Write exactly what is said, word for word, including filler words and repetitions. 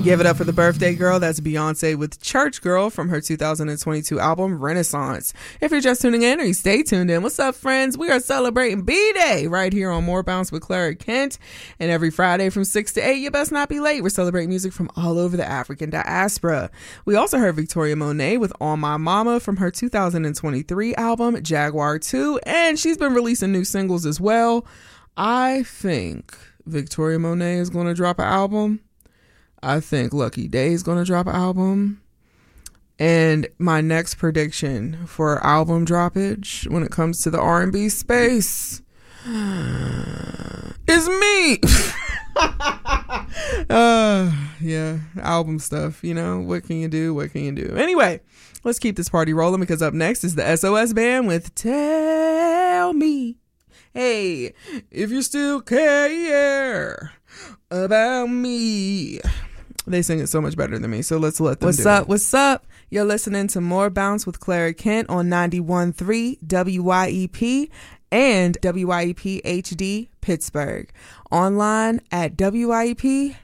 Give it up for the birthday girl. That's Beyonce with Church Girl from her two thousand twenty-two album Renaissance. If you're just tuning in or you stay tuned in, what's up, friends? We are celebrating B-Day right here on More Bounce with Clara Kent. And every Friday from six to eight, you best not be late. We're celebrating music from all over the African diaspora. We also heard Victoria Monet with On My Mama from her two thousand twenty-three album Jaguar two. And she's been releasing new singles as well. I think Victoria Monet is going to drop an album. I think Lucky Day is going to drop an album. And my next prediction for album droppage when it comes to the R and B space is me. uh, yeah, album stuff, you know, what can you do? What can you do? Anyway, let's keep this party rolling because up next is the S O S Band with Tell Me. Hey, if you still care about me. They sing it so much better than me, so let's let them What's do up? it. What's up? You're listening to More Bounce with Clara Kent on ninety-one point three W Y E P and W Y E P H D Pittsburgh. Online at W Y E P